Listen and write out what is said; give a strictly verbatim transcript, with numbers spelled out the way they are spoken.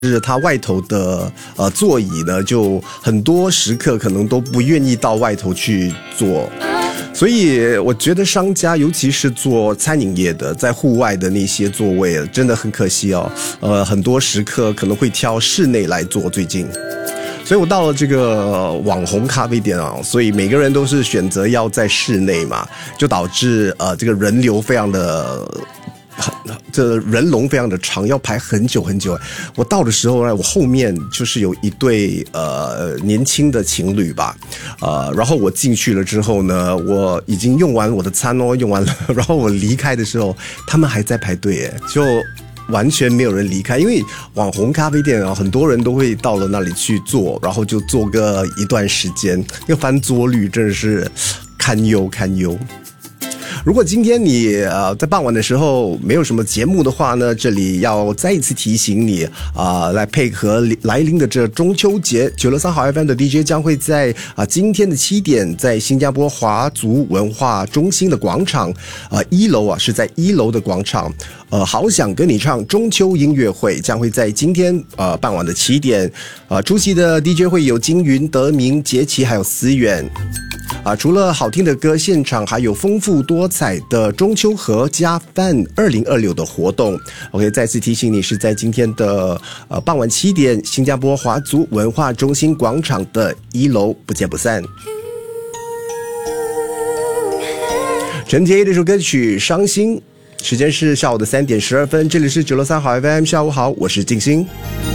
是它外头的呃座椅呢，就很多食客可能都不愿意到外头去坐，所以我觉得商家，尤其是做餐饮业的，在户外的那些座位，真的很可惜哦。呃，很多食客可能会挑室内来坐，最近。所以我到了这个网红咖啡店啊，所以每个人都是选择要在室内嘛，就导致呃这个人流非常的。这人龙非常的长，要排很久很久。我到的时候呢，我后面就是有一对呃年轻的情侣吧，呃，然后我进去了之后呢，我已经用完我的餐哦，用完了，然后我离开的时候，他们还在排队，哎，就完全没有人离开，因为网红咖啡店啊，很多人都会到了那里去坐，然后就坐个一段时间，那个翻桌率真的是堪忧堪忧。如果今天你呃在傍晚的时候没有什么节目的话呢，这里要再一次提醒你啊、呃，来配合来临的这中秋节，九六三好 F M 的 D J 将会在啊、呃、今天的七点，在新加坡华族文化中心的广场啊、呃、一楼啊是在一楼的广场，呃，好想跟你唱中秋音乐会将会在今天呃傍晚的七点，呃出席的 D J 会有金云、德明、杰奇还有思远。啊，除了好听的歌，现场还有丰富多彩的中秋合家饭二零二六的活动。OK， 再次提醒你是在今天的呃傍晚七点，新加坡华族文化中心广场的一楼，不见不散。陈洁仪这首歌曲《伤心》，时间是下午的三点十二分，这里是九六三好 F M， 下午好，我是静心。